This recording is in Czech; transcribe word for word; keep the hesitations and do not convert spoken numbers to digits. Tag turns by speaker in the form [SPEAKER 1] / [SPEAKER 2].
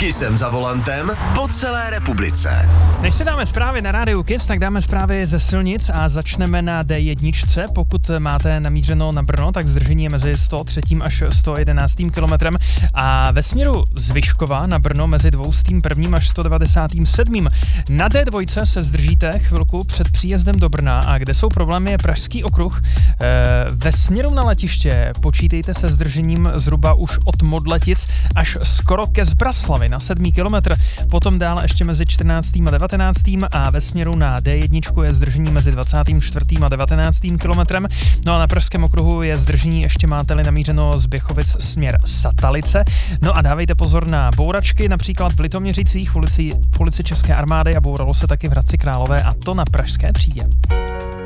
[SPEAKER 1] Kisem za volantem po celé republice.
[SPEAKER 2] Než si dáme zprávy na rádiu Kiss, tak dáme zprávy ze silnic a začneme na dé jedna. Pokud máte namířeno na Brno, tak zdržení je mezi sto tři až sto jedenáct kilometrem a ve směru z Vyškova na Brno mezi dvě stě jedna až sto devadesát sedm. Na dé dva se zdržíte chvilku před příjezdem do Brna a kde jsou problémy je Pražský okruh. E, ve směru na letiště počítejte se zdržením zhruba už od Modletic až skoro ke Zbraslavi na sedmý kilometr, potom dále ještě mezi čtrnáctým a devatenáctým a ve směru na dé jedna je zdržení mezi dvacátým čtvrtým a devatenáctým kilometrem. No a na Pražském okruhu je zdržení ještě máte-li namířeno z Běchovic směr Satalice. No a dávejte pozor na bouračky, například v Litoměřicích v ulici, v ulici České armády a bouralo se taky v Hradci Králové a to na Pražské třídě.